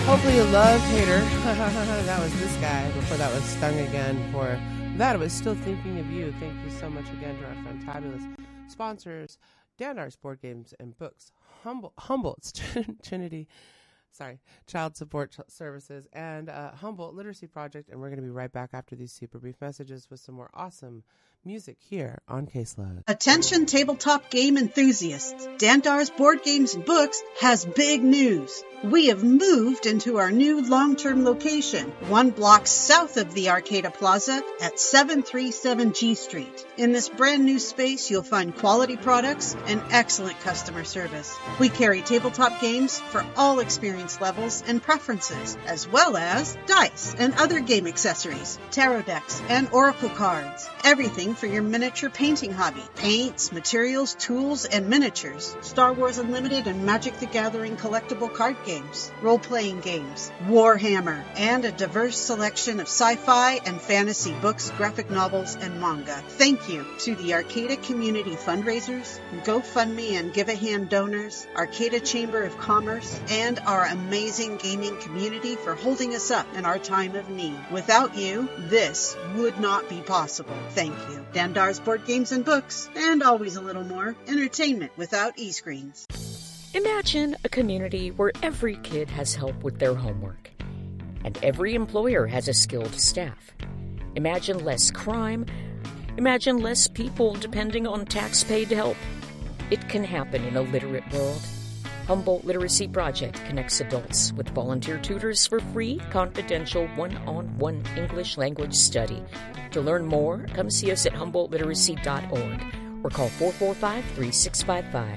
Hopefully you love Hater. That was this guy. Before that was Stung Again. For that, I was Still Thinking of You. Thank you so much again to our fantabulous sponsors, Dandar's Board Games and Books, Humboldt's Trinity, Child Support Services, and Humboldt Literacy Project. And we're going to be right back after these super brief messages with some more awesome music here on Caselog. Attention tabletop game enthusiasts. Dandar's Board Games and Books has big news. We have moved into our new long-term location, 1 block south of the Arcata Plaza at 737 G Street. In this brand new space, you'll find quality products and excellent customer service. We carry tabletop games for all experience levels and preferences, as well as dice and other game accessories, tarot decks, and oracle cards. Everything for your miniature painting hobby. Paints, materials, tools, and miniatures. Star Wars Unlimited and Magic the Gathering collectible card games, role-playing games, Warhammer, and a diverse selection of sci-fi and fantasy books, graphic novels, and manga. Thank you to the Arcata Community Fundraisers, GoFundMe and Give a Hand donors, Arcata Chamber of Commerce, and our amazing gaming community for holding us up in our time of need. Without you, this would not be possible. Thank you. Dandar's Board Games and Books, and always a little more entertainment without e-screens. Imagine a community where every kid has help with their homework, and every employer has a skilled staff. Imagine less crime. Imagine less people depending on tax-paid help. It can happen in a literate world. Humboldt Literacy Project connects adults with volunteer tutors for free, confidential, one-on-one English language study. To learn more, come see us at HumboldtLiteracy.org or call 445-3655.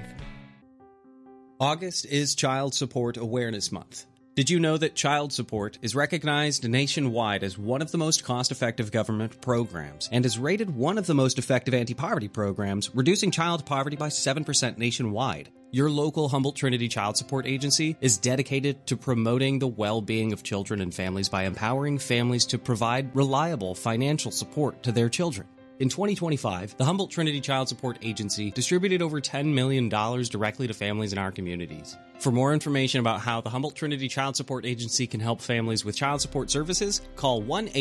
August is Child Support Awareness Month. Did you know that child support is recognized nationwide as one of the most cost-effective government programs and is rated one of the most effective anti-poverty programs, reducing child poverty by 7% nationwide? Your local Humboldt Trinity Child Support Agency is dedicated to promoting the well-being of children and families by empowering families to provide reliable financial support to their children. In 2025, the Humboldt Trinity Child Support Agency distributed over $10 million directly to families in our communities. For more information about how the Humboldt Trinity Child Support Agency can help families with child support services, call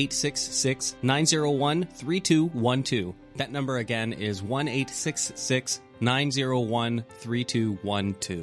1-866-901-3212. That number again is 1-866-901-3212.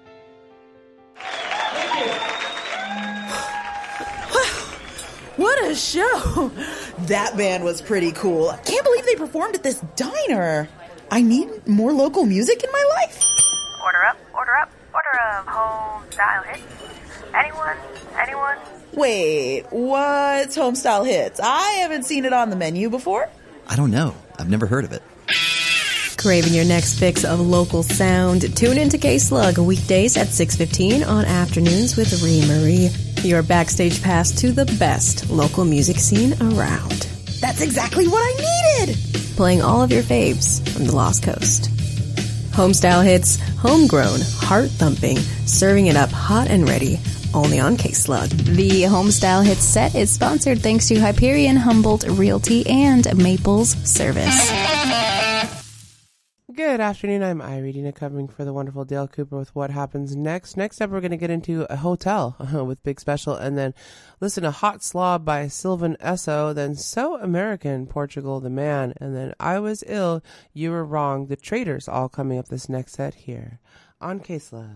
What a show! That band was pretty cool. I can't believe they performed at this diner. I need more local music in my life. Order up, home style hits. Anyone? Wait, what's home style hits? I haven't seen it on the menu before. I don't know. I've never heard of it. Craving your next fix of local sound? Tune into K-Slug weekdays at 6:15 on Afternoons with Ree Marie. Your backstage pass to the best local music scene around. That's exactly what I needed! Playing all of your faves from the Lost Coast. Homestyle hits, homegrown, heart-thumping, serving it up hot and ready, only on K-Slug. The Homestyle Hits set is sponsored thanks to Hyperion, Humboldt Realty, and Maples Service. Good afternoon, I'm Irina covering for the wonderful Dale Cooper with What Happens Next. Next up, we're going to get into a hotel with Big Special, and then listen to Hot Slob by Sylvan Esso, then So American, Portugal the Man, and then I Was Ill, You Were Wrong, The Traitors, all coming up this next set here on K-Slug.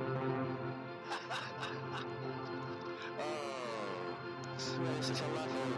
Smells to love.